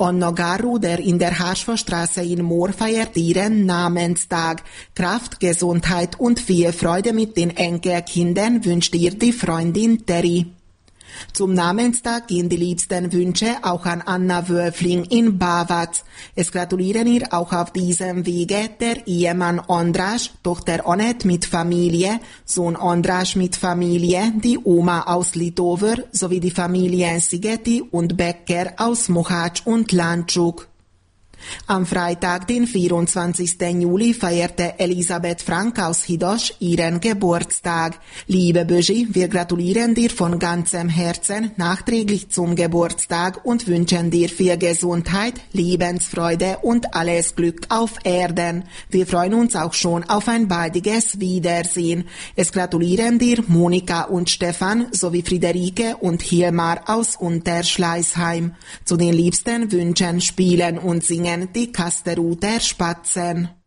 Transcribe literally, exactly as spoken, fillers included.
Anna Garru, der in der Harsvorstraße in Moor, feiert ihren Namenstag. Kraft, Gesundheit und viel Freude mit den Enkelkindern wünscht ihr die Freundin Terry. Zum Namenstag gehen die liebsten Wünsche auch an Anna Wölfling in Bawatz. Es gratulieren ihr auch auf diesem Wege der Ehemann Andras, Tochter Annette mit Familie, Sohn Andras mit Familie, die Oma aus Litover sowie die Familien Sigeti und Becker aus Mohács und Lánchuk. Am Freitag, den vierundzwanzigsten Juli, feierte Elisabeth Frank aus Hidas ihren Geburtstag. Liebe Böschi, wir gratulieren dir von ganzem Herzen nachträglich zum Geburtstag und wünschen dir viel Gesundheit, Lebensfreude und alles Glück auf Erden. Wir freuen uns auch schon auf ein baldiges Wiedersehen. Es gratulieren dir Monika und Stefan sowie Friederike und Hilmar aus Unterschleißheim. Zu den liebsten Wünschen spielen und singen die Kasteruter Spatzen.